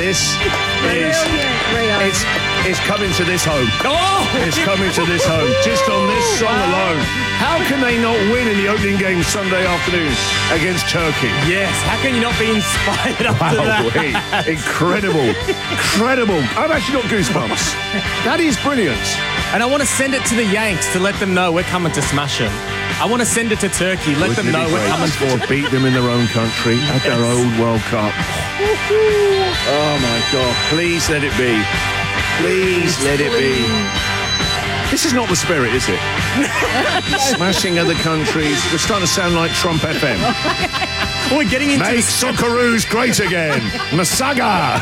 It's coming to this home. It's coming to this home. Just on this song alone. How can they not win in the opening game Sunday afternoon against Turkey? Yes, how can you not be inspired after that? Incredible. I've actually got goosebumps. That is brilliant. And I want to send it to the Yanks to let them know we're coming to smash them. I want to send it to Turkey, let them know we're coming to beat them in their own country at their old World Cup. Oh my God, please let it be. Please let it be. This is not the spirit, is it? Smashing other countries. We're starting to sound like Trump FM. We're getting into... Make Socceroos great again. Masaga.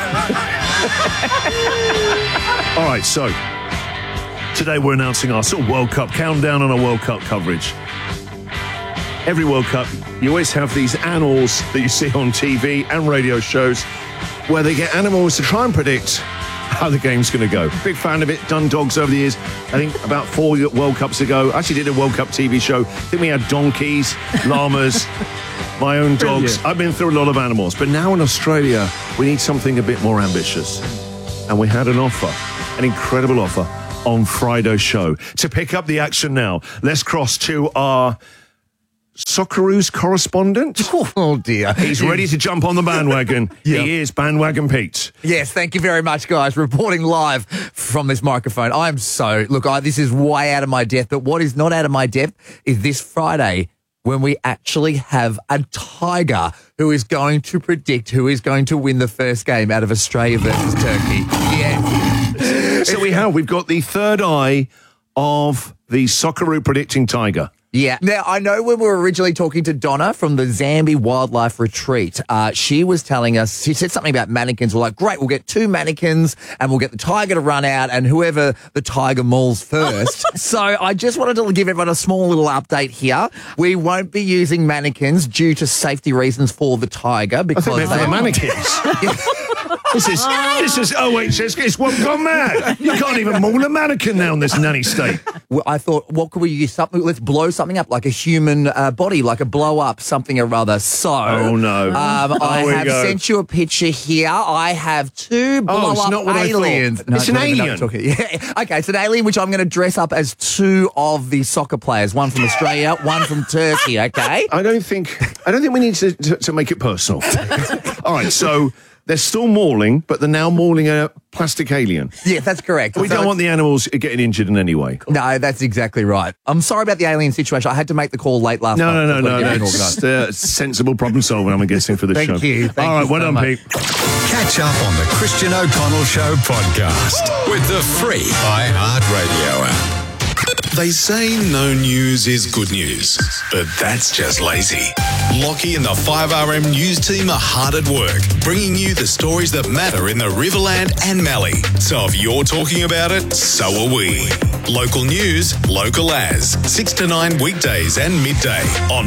All right, so today we're announcing our sort of World Cup countdown on our World Cup coverage. Every World Cup, you always have these annals that you see on TV and radio shows where they get animals to try and predict how the game's going to go. Big fan of it, done dogs over the years. I think about 4 World Cups ago, I actually did a World Cup TV show. I think we had donkeys, llamas, my own dogs. I've been through a lot of animals. But now in Australia, we need something a bit more ambitious. And we had an offer, an incredible offer on Friday's show. To pick up the action now, let's cross to our Socceroos correspondent. Oh dear. He's ready to jump on the bandwagon. Yep. He is Bandwagon Pete. Yes, thank you very much, guys. Reporting live from this microphone. This is way out of my depth, but what is not out of my depth is this Friday when we actually have a tiger who is going to predict who is going to win the first game out of Australia versus Turkey. Yes. So we've got the third eye of the Socceroo predicting tiger. Yeah. Now, I know when we were originally talking to Donna from the Zambi Wildlife Retreat, she was telling us, she said something about mannequins. We're like, great, we'll get 2 mannequins and we'll get the tiger to run out and whoever the tiger mauls first. So I just wanted to give everyone a small little update here. We won't be using mannequins due to safety reasons for the tiger because they're mannequins. This is OHS. It's what gone mad. You can't even maul a mannequin now in this nanny state. Well, I thought, what could we use? Let's blow something up, like a human body, like a blow up something or other. So, I have sent you a picture here. I have 2 blow up aliens. No, it's an alien. Yeah. Okay, it's an alien which I'm going to dress up as 2 of the soccer players. One from Australia, one from Turkey. Okay. I don't think we need to make it personal. All right, so. They're still mauling, but they're now mauling a plastic alien. Yeah, that's correct. We don't want the animals getting injured in any way. No, that's exactly right. I'm sorry about the alien situation. I had to make the call late last night. No. It's sensible problem solving, I'm guessing, for the show. Thank you. All right, well done, Pete. Catch up on the Christian O'Connell Show podcast with the free iHeartRadio app. They say no news is good news, but that's just lazy. Lockie and the 5RM news team are hard at work, bringing you the stories that matter in the Riverland and Mallee. So if you're talking about it, so are we. Local news, local as. 6 to 9 weekdays and midday on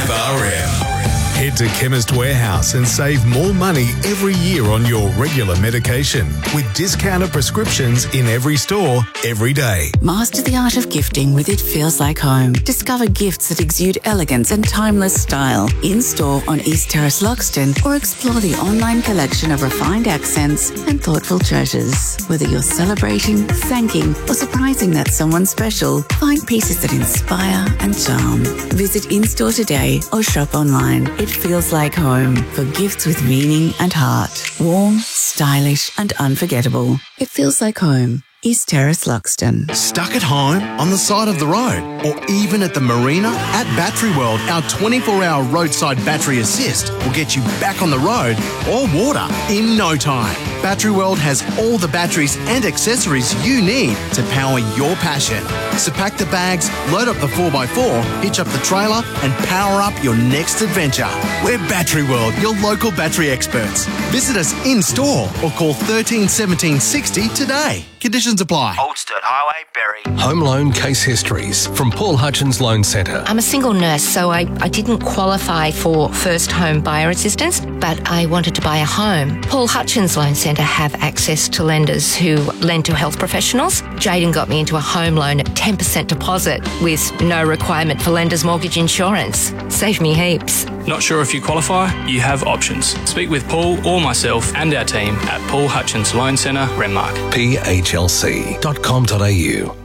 5RM. Head to Chemist Warehouse and save more money every year on your regular medication with discounted prescriptions in every store, every day. Master the art of gifting with It Feels Like Home. Discover gifts that exude elegance and timeless style in-store on East Terrace, Loxton, or explore the online collection of refined accents and thoughtful treasures. Whether you're celebrating, thanking, or surprising that someone special, find pieces that inspire and charm. Visit in-store today or shop online. It Feels Like Home for gifts with meaning and heart. Warm, stylish, and unforgettable. It Feels Like Home. East Terrace, Luxton. Stuck at home, on the side of the road, or even at the marina? At Battery World, our 24-hour roadside battery assist will get you back on the road or water in no time. Battery World has all the batteries and accessories you need to power your passion. So pack the bags, load up the 4x4, hitch up the trailer, and power up your next adventure. We're Battery World, your local battery experts. Visit us in-store or call 13 17 60 today. Conditions apply. Old Sturt Highway, Berry. Home loan case histories from Paul Hutchins Loan Centre. I'm a single nurse, so I didn't qualify for first home buyer assistance, but I wanted to buy a home. Paul Hutchins Loan Centre have access to lenders who lend to health professionals. Jaden got me into a home loan at 10% deposit with no requirement for lender's mortgage insurance. Saved me heaps. Not sure if you qualify? You have options. Speak with Paul or myself and our team at Paul Hutchins Loan Centre, Renmark. PHLC.com.au